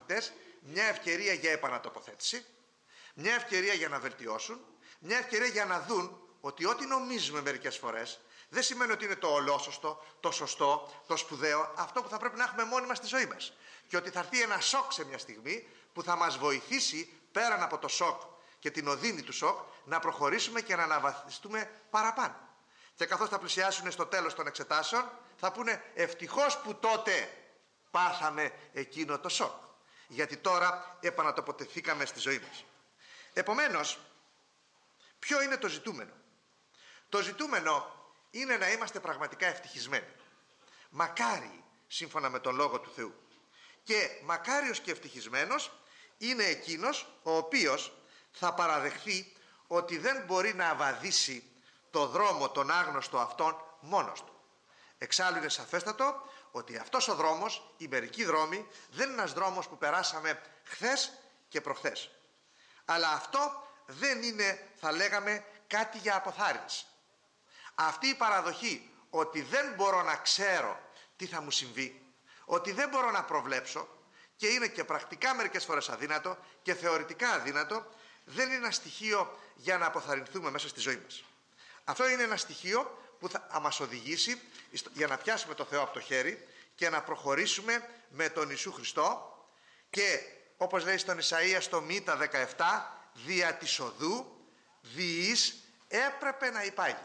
μαθητές μια ευκαιρία για επανατοποθέτηση, μια ευκαιρία για να βελτιώσουν, μια ευκαιρία για να δουν ότι ό,τι νομίζουμε μερικές φορές δεν σημαίνει ότι είναι το ολόσωστο, το σωστό, το σπουδαίο, αυτό που θα πρέπει να έχουμε μόνοι μας στη ζωή μας. Και ότι θα έρθει ένα σοκ σε μια στιγμή που θα μας βοηθήσει πέραν από το σοκ και την οδύνη του σοκ να προχωρήσουμε και να αναβαθμιστούμε παραπάνω. Και καθώς θα πλησιάσουν στο τέλος των εξετάσεων, θα πούνε ευτυχώς που τότε πάθαμε εκείνο το σοκ. Γιατί τώρα επανατοποθεθήκαμε στη ζωή μας. Επομένως, ποιο είναι το ζητούμενο? Το ζητούμενο είναι να είμαστε πραγματικά ευτυχισμένοι. Μακάρι, σύμφωνα με τον Λόγο του Θεού. Και μακάριος και ευτυχισμένος είναι εκείνος ο οποίος θα παραδεχθεί ότι δεν μπορεί να βαδίσει το δρόμο τον άγνωστο αυτόν μόνος του. Εξάλλου είναι σαφέστατο ότι αυτός ο δρόμος, οι μερικοί δρόμοι, δεν είναι ένας δρόμος που περάσαμε χθες και προχθές. Αλλά αυτό δεν είναι, θα λέγαμε, κάτι για αποθάρρυνση. Αυτή η παραδοχή ότι δεν μπορώ να ξέρω τι θα μου συμβεί, ότι δεν μπορώ να προβλέψω και είναι και πρακτικά μερικές φορές αδύνατο και θεωρητικά αδύνατο, δεν είναι ένα στοιχείο για να αποθαρρυνθούμε μέσα στη ζωή μας. Αυτό είναι ένα στοιχείο που θα μας οδηγήσει για να πιάσουμε το Θεό από το χέρι και να προχωρήσουμε με τον Ιησού Χριστό και όπως λέει στον Ισαΐα στο Μήτα 17, δια της οδού διείς έπρεπε να υπάγει.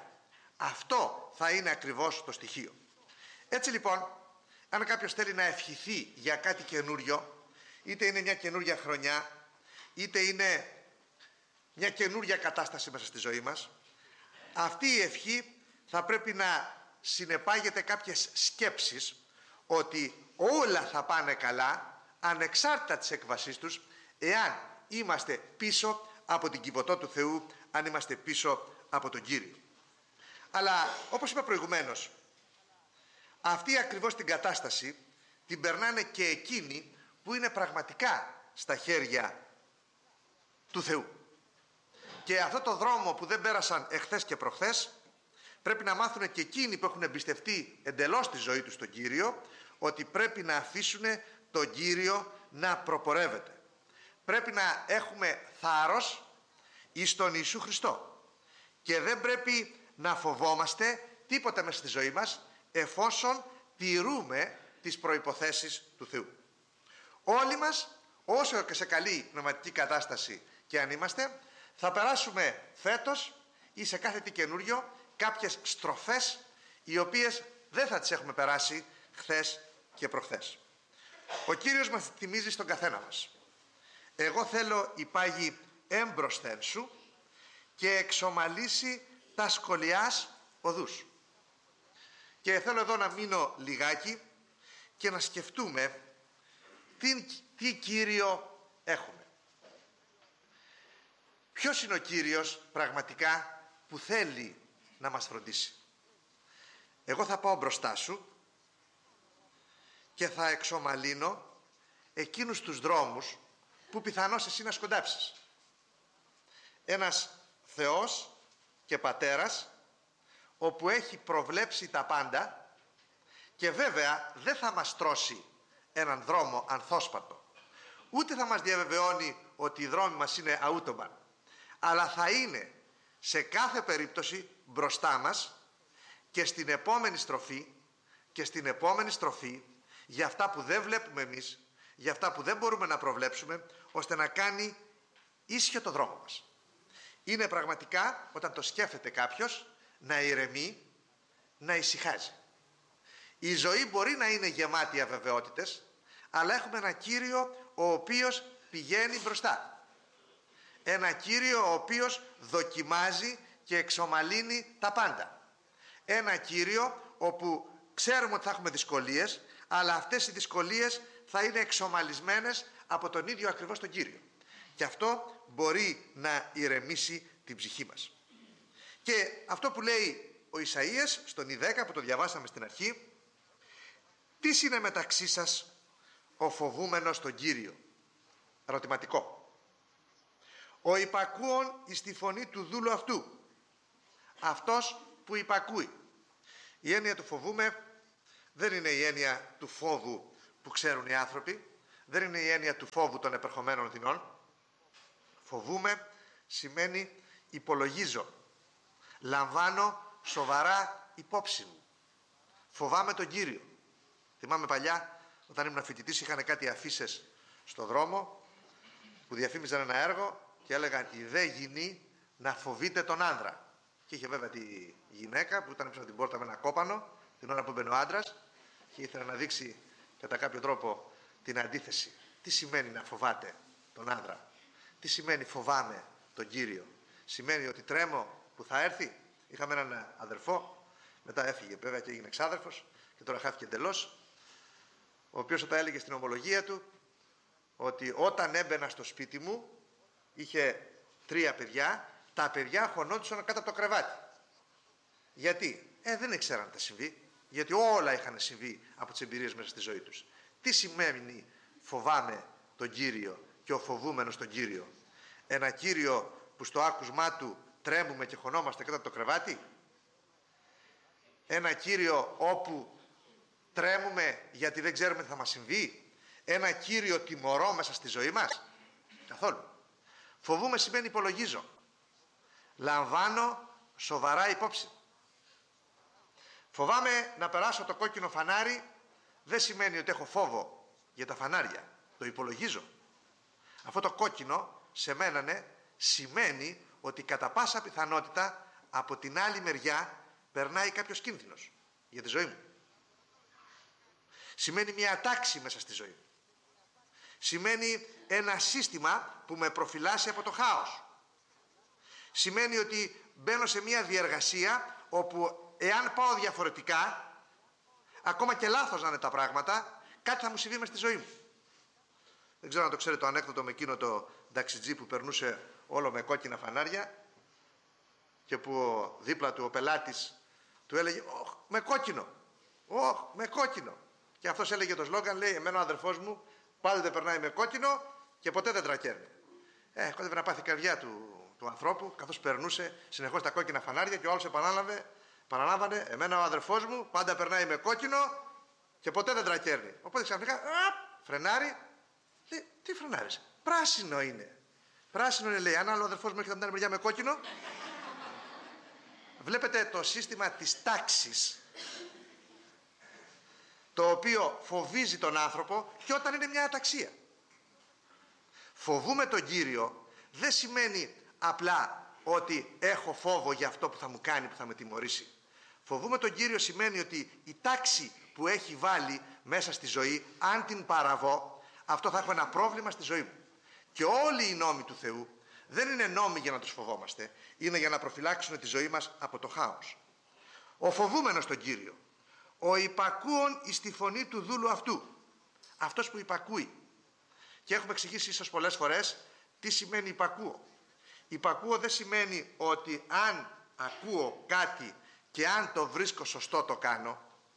Αυτό θα είναι ακριβώς το στοιχείο. Έτσι λοιπόν, αν κάποιος θέλει να ευχηθεί για κάτι καινούριο, είτε είναι μια καινούρια χρονιά, είτε είναι μια καινούρια κατάσταση μέσα στη ζωή μας, αυτή η ευχή θα πρέπει να συνεπάγεται κάποιες σκέψεις ότι όλα θα πάνε καλά ανεξάρτητα της έκβασής τους, εάν είμαστε πίσω από την κυβωτό του Θεού, αν είμαστε πίσω από τον Κύριο. Αλλά όπως είπα προηγουμένως, αυτή ακριβώς την κατάσταση την περνάνε και εκείνοι που είναι πραγματικά στα χέρια του Θεού. Και αυτό το δρόμο που δεν πέρασαν εχθές και προχθές, πρέπει να μάθουν και εκείνοι που έχουν εμπιστευτεί εντελώς τη ζωή τους στον Κύριο, ότι πρέπει να αφήσουν τον Κύριο να προπορεύεται. Πρέπει να έχουμε θάρρος εις τον Ιησού Χριστό και δεν πρέπει να φοβόμαστε τίποτα μέσα στη ζωή μας, εφόσον τηρούμε τις προϋποθέσεις του Θεού. Όλοι μας, όσο και σε καλή πνευματική κατάσταση και αν είμαστε, θα περάσουμε φέτος ή σε κάθε τι καινούριο κάποιες στροφές οι οποίες δεν θα τις έχουμε περάσει χθες και προχθές. Ο Κύριος μας θυμίζει στον καθένα μας: εγώ θέλω υπάγει έμπροσθεν σου και εξομαλήσει τα σκολιάς οδούς. Και θέλω εδώ να μείνω λιγάκι και να σκεφτούμε τι Κύριο έχουμε. Ποιος είναι ο Κύριος πραγματικά που θέλει να μας φροντίσει? Εγώ θα πάω μπροστά σου και θα εξομαλύνω εκείνους τους δρόμους που πιθανώς εσύ να σκοντάψεις. Ένας Θεός και Πατέρας όπου έχει προβλέψει τα πάντα και βέβαια δεν θα μας τρώσει έναν δρόμο ανθόσπατο, ούτε θα μας διαβεβαιώνει ότι οι δρόμοι μας είναι αούτομπαν, αλλά θα είναι σε κάθε περίπτωση μπροστά μας και στην επόμενη στροφή για αυτά που δεν βλέπουμε εμείς, για αυτά που δεν μπορούμε να προβλέψουμε, ώστε να κάνει ίσιο το δρόμο μας. Είναι πραγματικά, όταν το σκέφτεται κάποιος, να ηρεμεί, να ησυχάζει. Η ζωή μπορεί να είναι γεμάτη αβεβαιότητες, αλλά έχουμε ένα Κύριο ο οποίος πηγαίνει μπροστά. Ένα Κύριο ο οποίος δοκιμάζει και εξομαλύνει τα πάντα. Ένα Κύριο όπου ξέρουμε ότι θα έχουμε δυσκολίες, αλλά αυτές οι δυσκολίες θα είναι εξομαλυσμένες από τον ίδιο ακριβώς τον Κύριο. Και αυτό μπορεί να ηρεμήσει την ψυχή μας. Και αυτό που λέει ο Ισαΐας στον Ι10 που το διαβάσαμε στην αρχή: τι είναι μεταξύ σας ο φοβούμενος τον Κύριο? Ερωτηματικό. Ο υπακούων εις τη φωνή του δούλου αυτού. Αυτός που υπακούει. Η έννοια του φοβούμε δεν είναι η έννοια του φόβου που ξέρουν οι άνθρωποι. δεν είναι η έννοια του φόβου των επερχομένων δεινών. Φοβούμαι σημαίνει υπολογίζω. Λαμβάνω σοβαρά υπόψη μου. Φοβάμαι τον Κύριο. Θυμάμαι παλιά, όταν ήμουν φοιτητής, είχαν κάτι αφίσες στο δρόμο που διαφήμιζαν ένα έργο και έλεγαν «Η δε γυνή να φοβείται τον άνδρα». Και είχε βέβαια τη γυναίκα που ήταν πίσω από την πόρτα με ένα κόπανο την ώρα που μπαίνει ο άντρας και ήθελε να δείξει κατά κάποιο τρόπο την αντίθεση. Τι σημαίνει να φοβάται τον άνδρα? Τι σημαίνει φοβάμαι τον Κύριο? Σημαίνει ότι τρέμω που θα έρθει. Είχαμε έναν αδερφό, μετά έφυγε βέβαια και έγινε εξάδερφος και τώρα χάθηκε εντελώς, ο οποίος όταν έλεγε στην ομολογία του ότι όταν έμπαινα στο σπίτι μου είχε 3 παιδιά, τα παιδιά χωνόντουσαν κάτω από το κρεβάτι. Γιατί? Δεν ήξεραν τι συμβεί, γιατί όλα είχαν συμβεί από τις εμπειρίες μέσα στη ζωή τους. Τι σημαίνει φοβάμαι τον Κύριο και ο φοβούμενος τον Κύριο? Ένα Κύριο που στο άκουσμά του τρέμουμε και χωνόμαστε κάτω από το κρεβάτι? Ένα Κύριο όπου τρέμουμε γιατί δεν ξέρουμε τι θα μας συμβεί? Ένα Κύριο τιμωρό μέσα στη ζωή μας? Καθόλου. Φοβούμαι σημαίνει υπολογίζω. Λαμβάνω σοβαρά υπόψη. Φοβάμαι να περάσω το κόκκινο φανάρι δεν σημαίνει ότι έχω φόβο για τα φανάρια. Το υπολογίζω. Αυτό το κόκκινο σε μένα σημαίνει ότι κατά πάσα πιθανότητα από την άλλη μεριά περνάει κάποιος κίνδυνος για τη ζωή μου. Σημαίνει μια τάξη μέσα στη ζωή μου. Σημαίνει ένα σύστημα που με προφυλάσσει από το χάος. Σημαίνει ότι μπαίνω σε μια διεργασία όπου εάν πάω διαφορετικά, ακόμα και λάθος να είναι τα πράγματα, κάτι θα μου συμβεί μες στη ζωή μου. Δεν ξέρω αν το ξέρετε το ανέκδοτο με εκείνο το ταξιτζή που περνούσε όλο με κόκκινα φανάρια και που δίπλα του ο πελάτης του έλεγε «Ωχ, με κόκκινο! Ωχ, με κόκκινο!» Και αυτός έλεγε το σλόγγαν, λέει «Εμένα ο αδερφός μου πάντοτε περνάει με κόκκινο και ποτέ δεν τρακέρνει». Κόντευε να πάθει η καρδιά του ανθρώπου καθώς περνούσε συνεχώς τα κόκκινα φανάρια και ο άλλος επαναλάμβανε «Εμένα ο αδερφός μου πάντα περνάει με κόκκινο και ποτέ δεν τρακέρνει». Οπότε ξαφνικά φρενάρει. Λέει, τι φρενάρεις? Πράσινο είναι. Πράσινο είναι, λέει. Αν άλλο αδερφός μου έρχεται από την άλλη μεριά με κόκκινο. Βλέπετε το σύστημα της τάξης, το οποίο φοβίζει τον άνθρωπο και όταν είναι μια αταξία. Φοβούμε τον Κύριο δεν σημαίνει απλά ότι έχω φόβο για αυτό που θα μου κάνει, που θα με τιμωρήσει. Φοβούμε τον Κύριο σημαίνει ότι η τάξη που έχει βάλει μέσα στη ζωή, αν την παραβώ, αυτό θα έχω ένα πρόβλημα στη ζωή μου. Και όλοι οι νόμοι του Θεού δεν είναι νόμοι για να τους φοβόμαστε, είναι για να προφυλάξουν τη ζωή μας από το χάος. Ο φοβούμενος τον Κύριο, ο υπακούων εις τη φωνή του δούλου αυτού, αυτός που υπακούει. Και έχουμε εξηγήσει ίσως πολλές φορές τι σημαίνει υπακούω. Υπακούω δεν σημαίνει ότι αν ακούω κάτι και αν το βρίσκω σωστό το κάνω.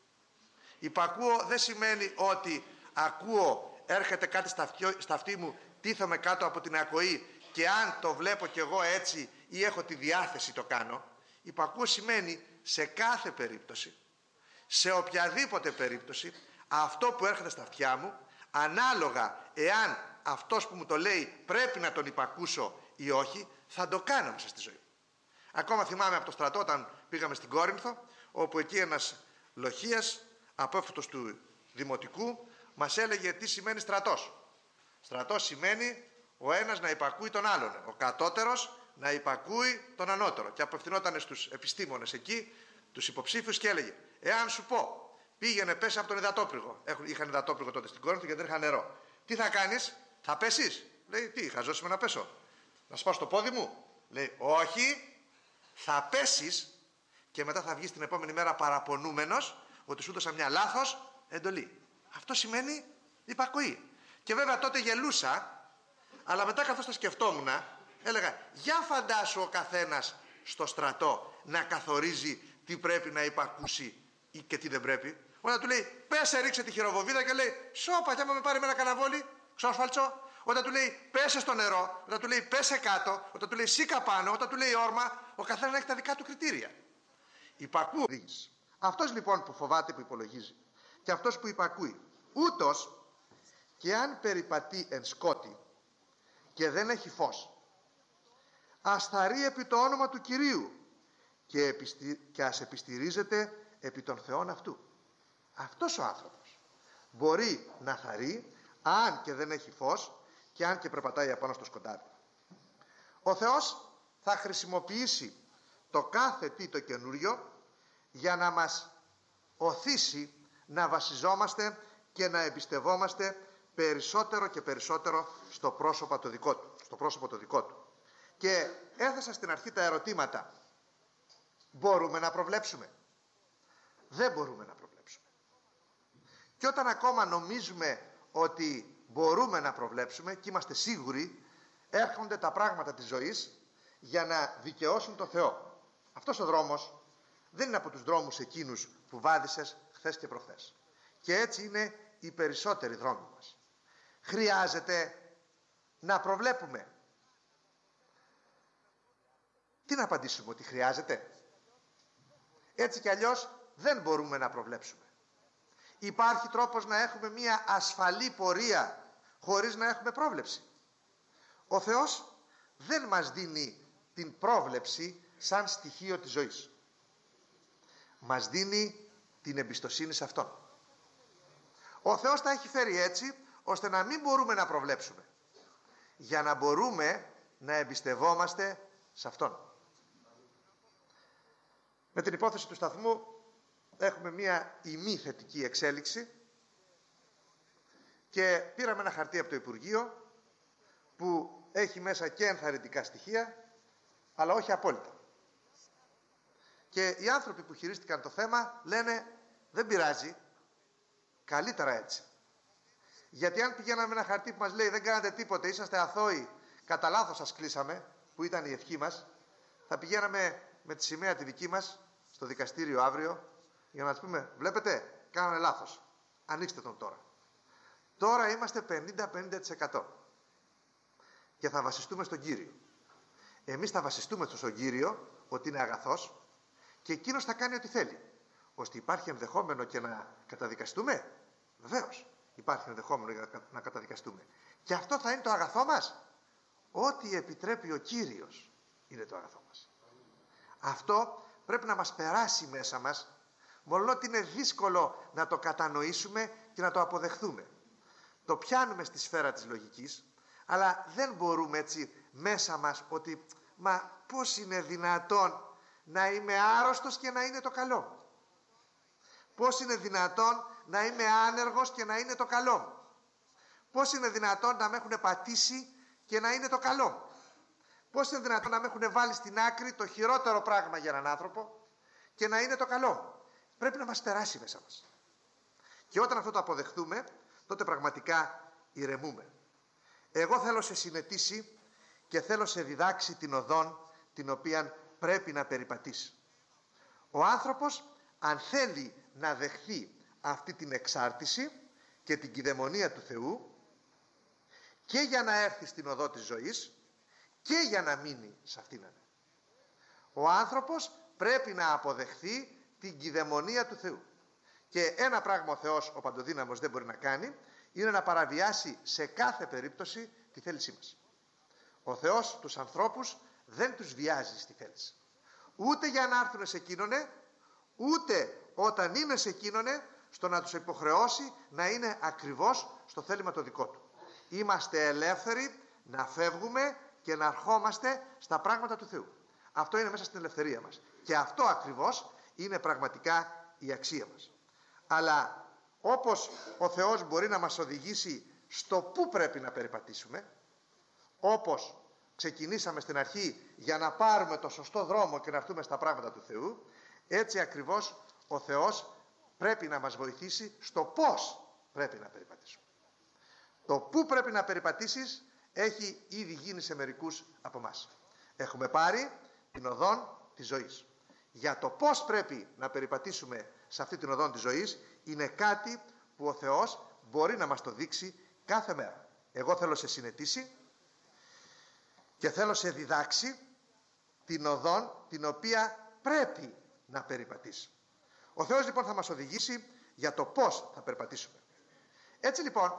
Υπακούω δεν σημαίνει ότι ακούω, έρχεται κάτι στα αυτή μου, τίθομαι κάτω από την ακοή και αν το βλέπω κι εγώ έτσι ή έχω τη διάθεση το κάνω. Υπακούω σημαίνει σε κάθε περίπτωση, σε οποιαδήποτε περίπτωση, αυτό που έρχεται στα αυτιά μου, ανάλογα εάν αυτός που μου το λέει πρέπει να τον υπακούσω ή όχι, θα το κάνω μέσα στη ζωή μου. Ακόμα θυμάμαι από το στρατό όταν πήγαμε στην Κόρινθο, όπου εκεί ένας λοχείας, απόφυτος του δημοτικού, μας έλεγε τι σημαίνει στρατός. Στρατός σημαίνει ο ένας να υπακούει τον άλλον, ο κατώτερος να υπακούει τον ανώτερο. Και απευθυνόταν στους επιστήμονες εκεί, τους υποψήφιους και έλεγε εάν σου πω πήγαινε πέσει από τον υδατόπλοιγο. Είχαν υδατόπλοιγο τότε στην Κόρινθο γιατί δεν είχαν νερό. Τι θα κάνεις? Θα πέσεις? Λέει τι, χαζώσουμε να πέσω? Να σπάσω το πόδι μου? Λέει όχι, θα πέσεις και μετά θα βγεις την επόμενη μέρα παραπονούμενος ότι σου έδωσα μια λάθος εντολή. Αυτό σημαίνει υπακοή. Και βέβαια τότε γελούσα, αλλά μετά καθώς τα σκεφτόμουν, έλεγα για φαντάσου ο καθένας στο στρατό να καθορίζει τι πρέπει να υπακούσει ή και τι δεν πρέπει. Όταν του λέει πέσε ρίξε τη χειροβοβίδα και λέει σώπα κι άμα με πάρει με ένα καναβόλι ξόσφαλτσο. Όταν του λέει πέσε στο νερό, όταν του λέει πέσε κάτω, όταν του λέει σίκα πάνω, όταν του λέει όρμα, ο καθένας έχει τα δικά του κριτήρια. Υπακούω. Αυτός λοιπόν που φοβάται που υπολογίζει και αυτός που υπακούει, ούτως και αν περιπατεί εν σκότη και δεν έχει φως, ας θαρρεί επί το όνομα του Κυρίου και ας επιστηρίζεται επί των θεών αυτού. Αυτός ο άνθρωπος μπορεί να θαρρεί αν και δεν έχει φως και αν και περπατάει απάνω στο σκοτάδι. Ο Θεός θα χρησιμοποιήσει το κάθε τι το καινούριο για να μας οθήσει να βασιζόμαστε και να εμπιστευόμαστε περισσότερο και περισσότερο στο πρόσωπο το δικό του. Και έθεσα στην αρχή τα ερωτήματα. Μπορούμε να προβλέψουμε? Δεν μπορούμε να προβλέψουμε. Και όταν ακόμα νομίζουμε ότι μπορούμε να προβλέψουμε και είμαστε σίγουροι, έρχονται τα πράγματα της ζωής για να δικαιώσουν το Θεό. Αυτός ο δρόμος δεν είναι από τους δρόμους εκείνους που βάδισες χθες και προχθές. Και έτσι είναι οι περισσότεροι δρόμοι μας. Χρειάζεται να προβλέπουμε. Τι να απαντήσουμε, ότι χρειάζεται? Έτσι κι αλλιώς δεν μπορούμε να προβλέψουμε. Υπάρχει τρόπος να έχουμε μια ασφαλή πορεία χωρίς να έχουμε πρόβλεψη? Ο Θεός δεν μας δίνει την πρόβλεψη σαν στοιχείο της ζωής. Μας δίνει την εμπιστοσύνη σε Αυτόν. Ο Θεός τα έχει φέρει έτσι ώστε να μην μπορούμε να προβλέψουμε, για να μπορούμε να εμπιστευόμαστε σε Αυτόν. Με την υπόθεση του σταθμού έχουμε μία ημί θετική εξέλιξη και πήραμε ένα χαρτί από το Υπουργείο που έχει μέσα και ενθαρρυντικά στοιχεία, αλλά όχι απόλυτα. Και οι άνθρωποι που χειρίστηκαν το θέμα λένε δεν πειράζει, καλύτερα έτσι. Γιατί αν πηγαίναμε ένα χαρτί που μας λέει δεν κάνατε τίποτε, είσαστε αθώοι, κατά λάθος σας κλείσαμε, που ήταν η ευχή μας, θα πηγαίναμε με τη σημαία τη δική μας στο δικαστήριο αύριο για να τους πούμε βλέπετε, κάνανε λάθος, ανοίξτε τον τώρα. Τώρα είμαστε 50-50% και θα βασιστούμε στον Κύριο. Εμείς θα βασιστούμε στον Κύριο ότι είναι αγαθός και εκείνος θα κάνει ό,τι θέλει. Ώστε υπάρχει ενδεχόμενο και να καταδικαστούμε. Βεβαίως υπάρχει ενδεχόμενο για να καταδικαστούμε. Και αυτό θα είναι το αγαθό μας. Ό,τι επιτρέπει ο Κύριος είναι το αγαθό μας. Αυτό πρέπει να μας περάσει μέσα μας, μολονότι είναι δύσκολο να το κατανοήσουμε και να το αποδεχθούμε. Το πιάνουμε στη σφαίρα της λογικής, αλλά δεν μπορούμε έτσι μέσα μας ότι μα πώς είναι δυνατόν να είμαι άρρωστος και να είναι το καλό? Πώς είναι δυνατόν να είμαι άνεργος και να είναι το καλό? Πώς είναι δυνατόν να με έχουν πατήσει και να είναι το καλό? Πώς είναι δυνατόν να με έχουν βάλει στην άκρη το χειρότερο πράγμα για έναν άνθρωπο και να είναι το καλό? Πρέπει να μας περάσει μέσα μας. Και όταν αυτό το αποδεχτούμε, τότε πραγματικά ηρεμούμε. Εγώ θέλω σε συνετίσει και θέλω σε διδάξει την οδόν την οποία πρέπει να περιπατήσει. Ο άνθρωπος, αν θέλει να δεχθεί αυτή την εξάρτηση και την κηδαιμονία του Θεού, και για να έρθει στην οδό της ζωής και για να μείνει σε αυτήν, ο άνθρωπος πρέπει να αποδεχθεί την κηδαιμονία του Θεού. Και ένα πράγμα ο Θεός, ο Παντοδύναμος, δεν μπορεί να κάνει, είναι να παραβιάσει σε κάθε περίπτωση τη θέλησή μας. Ο Θεός τους ανθρώπους δεν τους βιάζει στη θέληση. Ούτε για να έρθουν σε εκείνονε, ούτε όταν είναι σε εκείνονε, στο να τους υποχρεώσει να είναι ακριβώς στο θέλημα το δικό του. Είμαστε ελεύθεροι να φεύγουμε και να ερχόμαστε στα πράγματα του Θεού. Αυτό είναι μέσα στην ελευθερία μας. Και αυτό ακριβώς είναι πραγματικά η αξία μας. Αλλά όπως ο Θεός μπορεί να μας οδηγήσει στο πού πρέπει να περιπατήσουμε, όπως ξεκινήσαμε στην αρχή για να πάρουμε το σωστό δρόμο και να έρθουμε στα πράγματα του Θεού, έτσι ακριβώς ο Θεός πρέπει να μας βοηθήσει στο πώς πρέπει να περιπατήσουμε. Το πού πρέπει να περιπατήσεις έχει ήδη γίνει σε μερικούς από εμάς. Έχουμε πάρει την οδόν της ζωής. Για το πώς πρέπει να περιπατήσουμε σε αυτή την οδόν της ζωής είναι κάτι που ο Θεός μπορεί να μας το δείξει κάθε μέρα. Εγώ θέλω σε συνετίσει και θέλω σε διδάξει την οδόν την οποία πρέπει να περιπατήσει. Ο Θεός λοιπόν θα μας οδηγήσει για το πώς θα περπατήσουμε. Έτσι λοιπόν,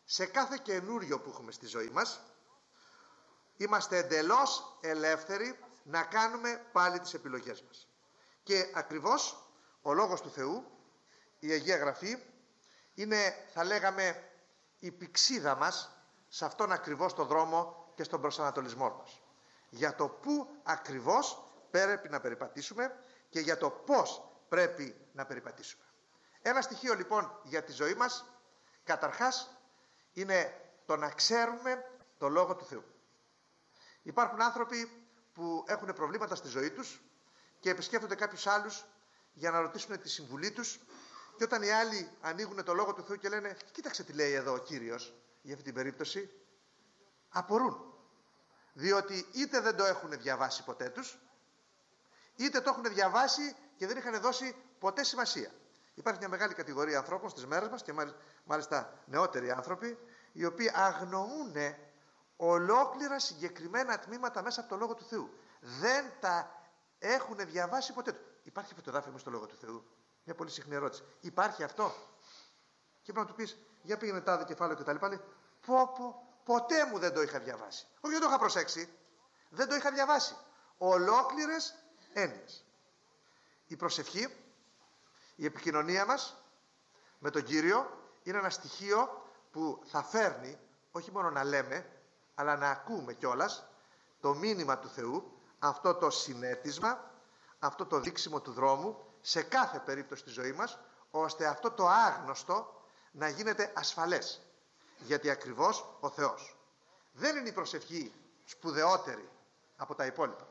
σε κάθε καινούριο που έχουμε στη ζωή μας, είμαστε εντελώς ελεύθεροι να κάνουμε πάλι τις επιλογές μας. Και ακριβώς ο Λόγος του Θεού, η Αγία Γραφή, είναι, θα λέγαμε, η πηξίδα μας σε αυτόν ακριβώς τον δρόμο και στον προσανατολισμό μας. Για το πού ακριβώς πρέπει να περιπατήσουμε και για το πώς πρέπει να περιπατήσουμε. Ένα στοιχείο λοιπόν για τη ζωή μας, καταρχάς, είναι το να ξέρουμε το Λόγο του Θεού. Υπάρχουν άνθρωποι που έχουν προβλήματα στη ζωή τους και επισκέφτονται κάποιους άλλους για να ρωτήσουν τη συμβουλή τους, και όταν οι άλλοι ανοίγουν το Λόγο του Θεού και λένε «Κοίταξε τι λέει εδώ ο Κύριος για αυτή την περίπτωση», απορούν. Διότι είτε δεν το έχουν διαβάσει ποτέ τους, είτε το έχουν διαβάσει και δεν είχαν δώσει ποτέ σημασία. Υπάρχει μια μεγάλη κατηγορία ανθρώπων στις μέρες μας, και μάλιστα νεότεροι άνθρωποι, οι οποίοι αγνοούν ολόκληρα συγκεκριμένα τμήματα μέσα από το Λόγο του Θεού. Δεν τα έχουν διαβάσει ποτέ του. Υπάρχει αυτό το εδάφιο μου στο Λόγο του Θεού? Μια πολύ συχνή ερώτηση. Υπάρχει αυτό? Και πρέπει να του πεις, για πήγαινε τάδε κεφάλαιο και τα λοιπά. Λέει, ποτέ μου δεν το είχα διαβάσει. Όχι, δεν το είχα προσέξει. Δεν το είχα διαβάσει. Ολόκληρες έννοιες. Η προσευχή, η επικοινωνία μας με τον Κύριο είναι ένα στοιχείο που θα φέρνει, όχι μόνο να λέμε, αλλά να ακούμε κιόλας το μήνυμα του Θεού, αυτό το συναίσθημα, αυτό το δείξιμο του δρόμου σε κάθε περίπτωση της ζωής μας, ώστε αυτό το άγνωστο να γίνεται ασφαλές. Γιατί ακριβώς ο Θεός δεν είναι η προσευχή σπουδαιότερη από τα υπόλοιπα.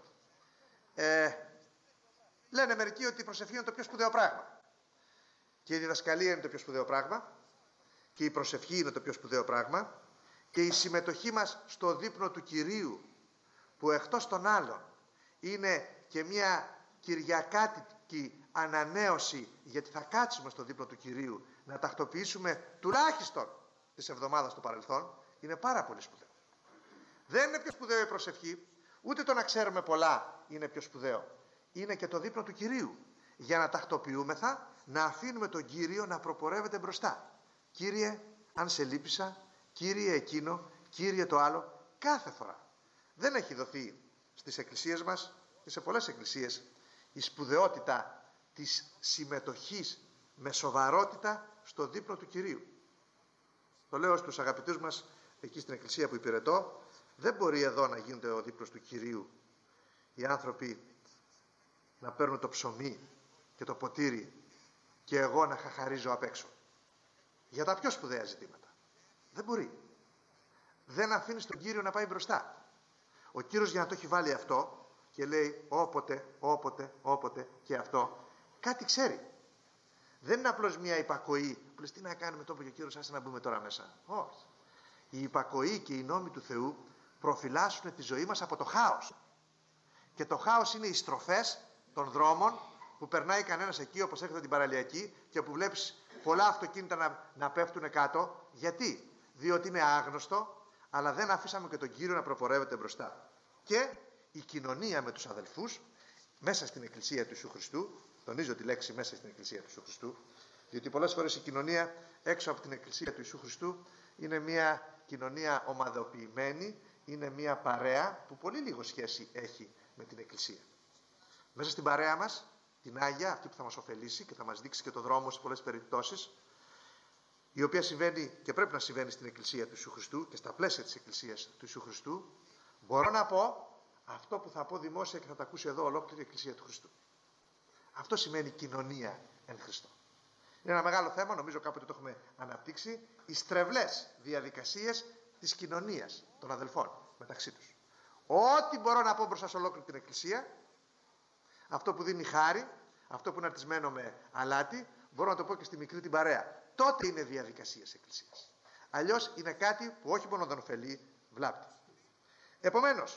Λένε μερικοί ότι η προσευχή είναι το πιο σπουδαίο πράγμα. Και η διδασκαλία είναι το πιο σπουδαίο πράγμα. Και η προσευχή είναι το πιο σπουδαίο πράγμα. Και η συμμετοχή μας στο δείπνο του Κυρίου, που εκτός των άλλων είναι και μια κυριακάτικη ανανέωση, γιατί θα κάτσουμε στο δείπνο του Κυρίου να τακτοποιήσουμε τουλάχιστον της εβδομάδας του παρελθόν, είναι πάρα πολύ σπουδαίο. Δεν είναι πιο σπουδαίο η προσευχή, ούτε το να ξέρουμε πολλά είναι πιο σπουδαίο. Είναι και το δείπνο του Κυρίου, για να τακτοποιούμεθα, να αφήνουμε τον Κύριο να προπορεύεται μπροστά. Κύριε, αν σε λύπησα, Κύριε εκείνο, Κύριε το άλλο, κάθε φορά. Δεν έχει δοθεί στις εκκλησίες μας και σε πολλές εκκλησίες η σπουδαιότητα της συμμετοχής με σοβαρότητα στο δείπνο του Κυρίου. Το λέω στους αγαπητούς μας εκεί στην εκκλησία που υπηρετώ, δεν μπορεί εδώ να γίνεται ο δείπνος του Κυρίου οι άνθρωποι να παίρνουν το ψωμί και το ποτήρι και εγώ να χαχαρίζω απ' έξω για τα πιο σπουδαία ζητήματα. Δεν μπορεί. Δεν αφήνεις τον Κύριο να πάει μπροστά. Ο Κύριος, για να το έχει βάλει αυτό και λέει όποτε και αυτό, κάτι ξέρει. Δεν είναι απλώς μια υπακοή που λες τι να κάνουμε, το είπε ο Κύριος, άσε να μπούμε τώρα μέσα. Όχι. Η υπακοή και οι νόμοι του Θεού προφυλάσσουν τη ζωή μας από το χάος. Και το χάος είναι οι στροφές των δρόμων που περνάει κανένας εκεί, όπως έρχεται την παραλιακή, και που βλέπεις πολλά αυτοκίνητα να πέφτουν κάτω. Γιατί? Διότι είναι άγνωστο, αλλά δεν αφήσαμε και τον Κύριο να προπορεύεται μπροστά. Και η κοινωνία με τους αδελφούς μέσα στην Εκκλησία του Ιησού Χριστού, τονίζω τη λέξη μέσα στην Εκκλησία του Ιησού Χριστού, διότι πολλές φορές η κοινωνία έξω από την Εκκλησία του Ιησού Χριστού είναι μια κοινωνία ομαδοποιημένη, είναι μια παρέα που πολύ λίγο σχέση έχει με την Εκκλησία. Μέσα στην παρέα μας, την Άγια, αυτή που θα μας ωφελήσει και θα μας δείξει και το δρόμο σε πολλές περιπτώσεις, η οποία συμβαίνει και πρέπει να συμβαίνει στην Εκκλησία του Ιησού Χριστού και στα πλαίσια της Εκκλησίας του Ιησού Χριστού, μπορώ να πω αυτό που θα πω δημόσια και θα τα ακούσει εδώ ολόκληρη η Εκκλησία του Χριστού. Αυτό σημαίνει κοινωνία εν Χριστώ. Είναι ένα μεγάλο θέμα, νομίζω κάποτε το έχουμε αναπτύξει, οι στρεβλές διαδικασίες της κοινωνίας των αδελφών μεταξύ τους. Ό,τι μπορώ να πω μπροστά σε ολόκληρη την Εκκλησία, αυτό που δίνει χάρη, αυτό που είναι αρτισμένο με αλάτι, μπορώ να το πω και στη μικρή την παρέα. Τότε είναι διαδικασίες Εκκλησίας. Αλλιώς είναι κάτι που όχι μόνο δεν ωφελεί, βλάπτει. Επομένως,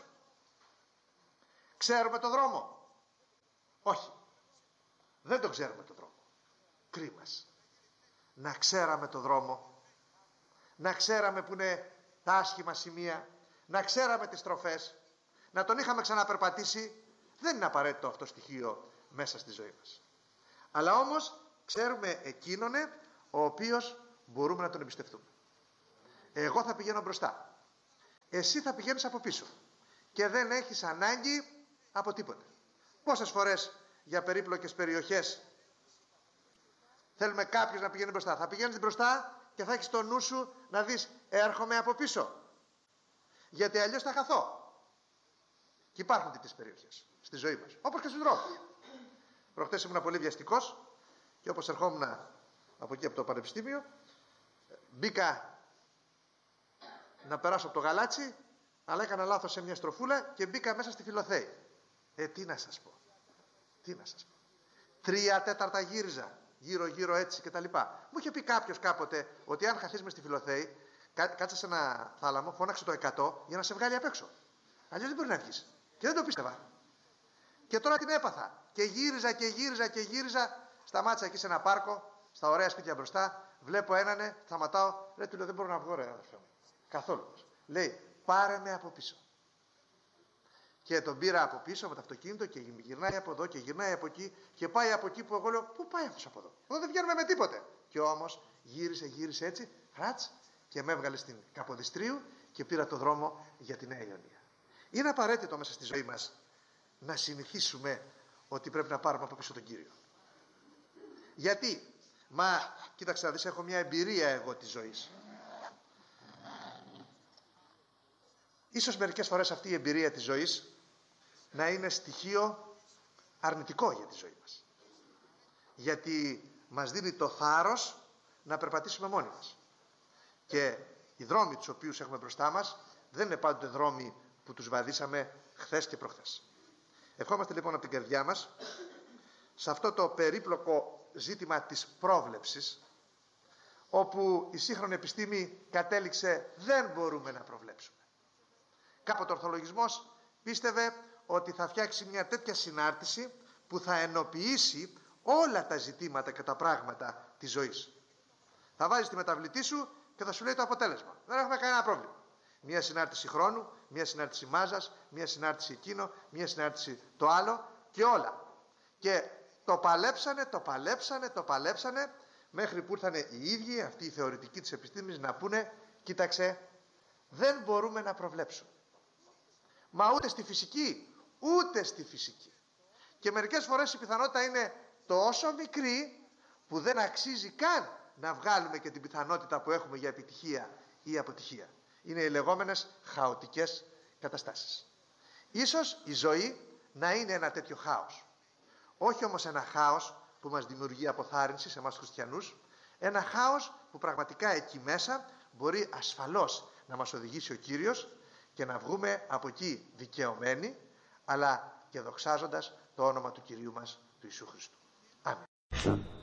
ξέρουμε το δρόμο? Όχι. Δεν το ξέρουμε το δρόμο. Κρίμας. Να ξέραμε το δρόμο, να ξέραμε που είναι τα άσχημα σημεία, να ξέραμε τις στροφές, να τον είχαμε ξαναπερπατήσει, δεν είναι απαραίτητο αυτό στοιχείο μέσα στη ζωή μας. Αλλά όμως ξέρουμε εκείνον ο οποίος μπορούμε να τον εμπιστευτούμε. Εγώ θα πηγαίνω μπροστά. Εσύ θα πηγαίνεις από πίσω. Και δεν έχεις ανάγκη από τίποτε. Πόσες φορές για περίπλοκες περιοχές θέλουμε κάποιος να πηγαίνει μπροστά? Θα πηγαίνεις μπροστά και θα έχεις το νου σου να δεις, έρχομαι από πίσω. Γιατί αλλιώς θα χαθώ. Και υπάρχουν τέτοιες περιοχές στη ζωή μας, όπως και στους δρόμους. Προχτές ήμουν πολύ βιαστικός και όπως ερχόμουν από εκεί από το πανεπιστήμιο, μπήκα να περάσω από το γαλάτσι, αλλά έκανα λάθος σε μια στροφούλα και μπήκα μέσα στη Φιλοθέη. Τι να σας πω. Τι να σας πω. 3/4 γύριζα γύρω-γύρω έτσι και τα λοιπά. Μου είχε πει κάποιος κάποτε ότι αν χαθείς μες στη Φιλοθέη, κάτσε σε ένα θάλαμο, φώναξε το 100 για να σε βγάλει απ' έξω. Αλλιώς δεν μπορεί να βγεις. Και δεν το πίστευα. Και τώρα την έπαθα. Και γύριζα και γύριζα και γύριζα. Σταμάτησα εκεί σε ένα πάρκο, στα ωραία σπίτια μπροστά. Βλέπω έναν, σταματάω. Ρε, του λέω, δεν μπορώ να βγω, ρε αδερφέ μου. Καθόλου. Λέει, πάρε με από πίσω. Και τον πήρα από πίσω με το αυτοκίνητο και γυρνάει από εδώ και γυρνάει από εκεί και πάει από εκεί που εγώ λέω, πού πάει αυτός από εδώ? Εδώ δεν βγαίνουμε με τίποτε. Και όμως γύρισε έτσι, χρατς, και με έβγαλε στην Καποδιστρίου και πήρα το δρόμο για τη Νέα Ιωνία. Είναι απαραίτητο μέσα στη ζωή μας να συνηθίσουμε ότι πρέπει να πάρουμε από πίσω τον Κύριο. Γιατί? Κοίταξε να δεις, έχω μια εμπειρία εγώ της ζωής. Ίσως μερικές φορές αυτή η εμπειρία της ζωής να είναι στοιχείο αρνητικό για τη ζωή μας. Γιατί μας δίνει το θάρρος να περπατήσουμε μόνοι μας. Και οι δρόμοι τους οποίους έχουμε μπροστά μας δεν είναι πάντοτε δρόμοι που τους βαδίσαμε χθες και προχθές. Ευχόμαστε λοιπόν από την καρδιά μας σε αυτό το περίπλοκο ζήτημα της πρόβλεψης, όπου η σύγχρονη επιστήμη κατέληξε δεν μπορούμε να προβλέψουμε. Κάποτε ο ορθολογισμός πίστευε ότι θα φτιάξει μια τέτοια συνάρτηση που θα ενοποιήσει όλα τα ζητήματα και τα πράγματα της ζωής. Θα βάζεις τη μεταβλητή σου και θα σου λέει το αποτέλεσμα. Δεν έχουμε κανένα πρόβλημα. Μια συνάρτηση χρόνου, μια συνάρτηση μάζας, μια συνάρτηση εκείνο, μια συνάρτηση το άλλο και όλα. Και το παλέψανε μέχρι που ήρθαν οι ίδιοι, αυτοί οι θεωρητικοί της επιστήμης, να πούνε, κοίταξε, δεν μπορούμε να προβλέψουμε. Μα ούτε στη φυσική. Και μερικές φορές η πιθανότητα είναι τόσο μικρή που δεν αξίζει καν να βγάλουμε και την πιθανότητα που έχουμε για επιτυχία ή αποτυχία. Είναι οι λεγόμενες χαοτικές καταστάσεις. Ίσως η ζωή να είναι ένα τέτοιο χάος. Όχι όμως ένα χάος που μας δημιουργεί αποθάρρυνση σε εμάς χριστιανούς. Ένα χάος που πραγματικά εκεί μέσα μπορεί ασφαλώς να μας οδηγήσει ο Κύριος και να βγούμε από εκεί δικαιωμένοι, αλλά και δοξάζοντας το όνομα του Κυρίου μας, του Ιησού Χριστού. Αμήν.